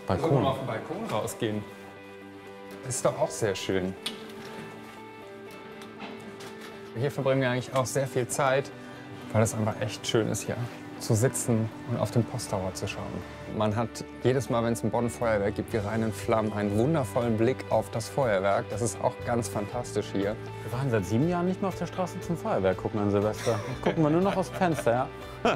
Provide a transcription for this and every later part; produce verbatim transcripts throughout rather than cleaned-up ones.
Balkon. Sollen wir mal auf den Balkon rausgehen? Das ist doch auch sehr schön. Hier verbringen wir eigentlich auch sehr viel Zeit, weil es einfach echt schön ist, hier zu sitzen und auf den Posttower zu schauen. Man hat jedes Mal, wenn es ein Bonn-Feuerwerk gibt, die reinen Flammen, einen wundervollen Blick auf das Feuerwerk. Das ist auch ganz fantastisch hier. Wir waren seit sieben Jahren nicht mehr auf der Straße zum Feuerwerk gucken an Silvester. Jetzt gucken wir nur noch aus dem Fenster, ja.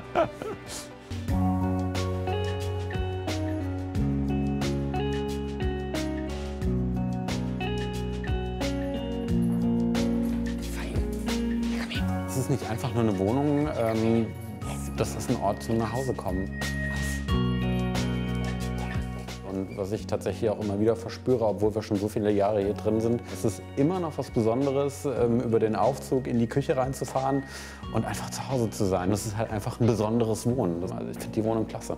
Es ist nicht einfach nur eine Wohnung, ähm, das ist ein Ort zum Nachhausekommen. Und was ich tatsächlich auch immer wieder verspüre, obwohl wir schon so viele Jahre hier drin sind, es ist immer noch was Besonderes, ähm, über den Aufzug in die Küche reinzufahren und einfach zu Hause zu sein. Das ist halt einfach ein besonderes Wohnen. Also ich finde die Wohnung klasse.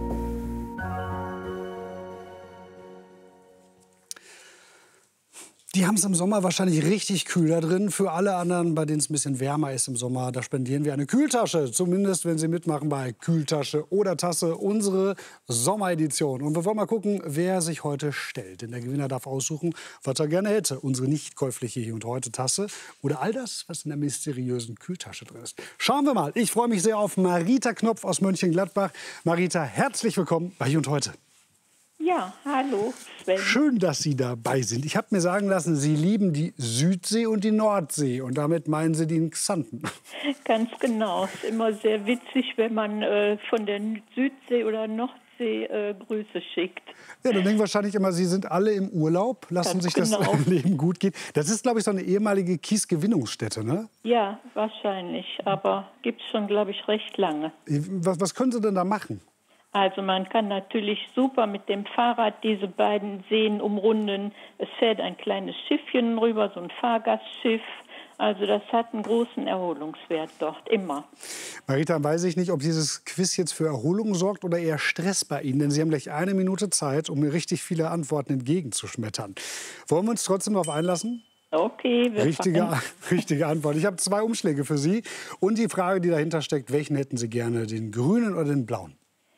Die haben es im Sommer wahrscheinlich richtig kühl da drin. Für alle anderen, bei denen es ein bisschen wärmer ist im Sommer, da spendieren wir eine Kühltasche. Zumindest, wenn Sie mitmachen bei Kühltasche oder Tasse, unsere Sommeredition. Und wir wollen mal gucken, wer sich heute stellt. Denn der Gewinner darf aussuchen, was er gerne hätte. Unsere nicht käufliche Hier und Heute Tasse oder all das, was in der mysteriösen Kühltasche drin ist. Schauen wir mal. Ich freue mich sehr auf Marita Knopf aus Mönchengladbach. Marita, herzlich willkommen bei Hier und Heute. Ja, hallo Sven. Schön, dass Sie dabei sind. Ich habe mir sagen lassen, Sie lieben die Südsee und die Nordsee. Und damit meinen Sie die Xanten. Ganz genau. Es ist immer sehr witzig, wenn man äh, von der Südsee oder Nordsee äh, Grüße schickt. Ja, dann denken wahrscheinlich immer, Sie sind alle im Urlaub, lassen Ganz sich genau. das Leben gut gehen. Das ist, glaube ich, so eine ehemalige Kiesgewinnungsstätte, ne? Ja, wahrscheinlich. Aber gibt es schon, glaube ich, recht lange. Was, was können Sie denn da machen? Also man kann natürlich super mit dem Fahrrad diese beiden Seen umrunden. Es fährt ein kleines Schiffchen rüber, so ein Fahrgastschiff. Also das hat einen großen Erholungswert dort, immer. Marita, weiß ich nicht, ob dieses Quiz jetzt für Erholung sorgt oder eher Stress bei Ihnen. Denn Sie haben gleich eine Minute Zeit, um mir richtig viele Antworten entgegenzuschmettern. Wollen wir uns trotzdem darauf einlassen? Okay, wir Richtige, fangen. richtige Antwort. Ich habe zwei Umschläge für Sie. Und die Frage, die dahinter steckt, welchen hätten Sie gerne, den grünen oder den blauen?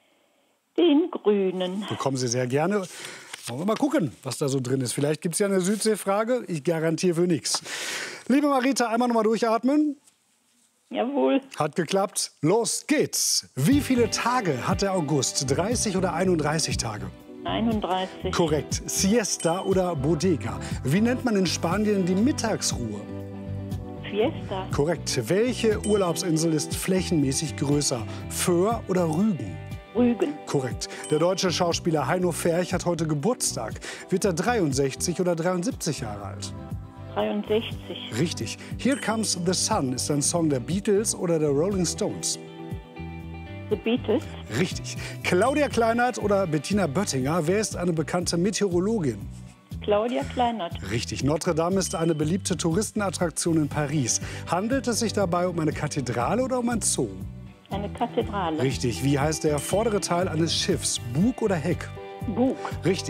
Den grünen. Bekommen Sie sehr gerne. Wollen wir mal gucken, was da so drin ist. Vielleicht gibt es ja eine Südseefrage. Ich garantiere für nichts. Liebe Marita, einmal noch mal durchatmen. Jawohl. Hat geklappt. Los geht's. Wie viele Tage hat der August? dreißig oder einunddreißig Tage? einunddreißig. Korrekt. Siesta oder Bodega? Wie nennt man in Spanien die Mittagsruhe? Fiesta. Korrekt. Welche Urlaubsinsel ist flächenmäßig größer? Föhr oder Rügen? Rügen. Korrekt. Der deutsche Schauspieler Heino Ferch hat heute Geburtstag. Wird er dreiundsechzig oder dreiundsiebzig Jahre alt? dreiundsechzig. Richtig. Here Comes the Sun ist ein Song der Beatles oder der Rolling Stones? The Beatles. Richtig. Claudia Kleinert oder Bettina Böttinger, wer ist eine bekannte Meteorologin? Claudia Kleinert. Richtig. Notre Dame ist eine beliebte Touristenattraktion in Paris. Handelt es sich dabei um eine Kathedrale oder um ein Zoo? Eine Kathedrale. Richtig. Wie heißt der vordere Teil eines Schiffs? Bug oder Heck? Bug. Richtig.